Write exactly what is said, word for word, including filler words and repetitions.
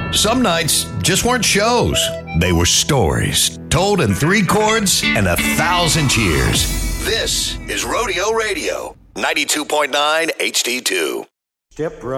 Some nights just weren't shows. They were stories told in three chords and a thousand cheers. This is Rodeo Radio, ninety-two point nine H D two. Step right.